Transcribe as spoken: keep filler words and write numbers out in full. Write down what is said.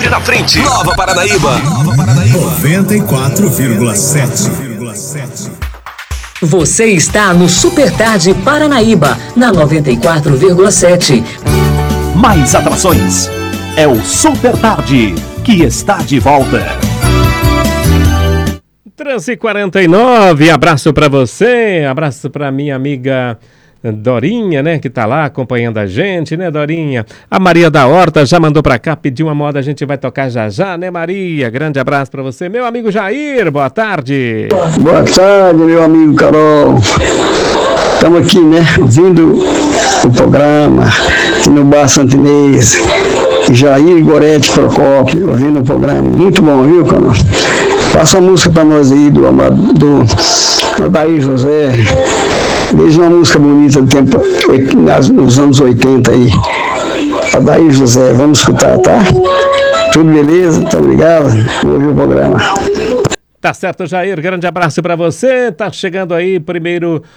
sempre na frente. Nova Paranaíba. Nova Paranaíba. noventa e quatro vírgula sete. Você está no Super Tarde Paranaíba, na noventa e quatro vírgula sete. Mais atrações. É o Super Tarde, que está de volta. treze e quarenta e nove, abraço para você, abraço para minha amiga Dorinha, né, que tá lá acompanhando a gente, né, Dorinha? A Maria da Horta já mandou pra cá, pediu uma moda, a gente vai tocar já já, né, Maria? Grande abraço pra você. Meu amigo Jair, boa tarde. Boa tarde, meu amigo Carol. Estamos aqui, né, ouvindo o programa aqui no Bar Santinês. Jair Gorete Procópio, ouvindo o programa. Muito bom, viu, Carol? Passa uma música pra nós aí do amado, do Adair José. Desde uma música bonita do tempo, nos anos oitenta aí. Adair José, vamos escutar, tá? Tudo beleza? Muito obrigado. Vou ouvir o programa. Tá certo, Jair. Grande abraço pra você. Tá chegando aí primeiro